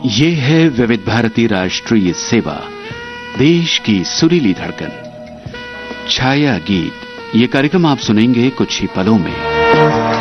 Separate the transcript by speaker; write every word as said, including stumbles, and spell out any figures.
Speaker 1: ये है विविध भारती राष्ट्रीय सेवा, देश की सुरीली धड़कन, छाया गीत। ये कार्यक्रम आप सुनेंगे कुछ ही पलों में।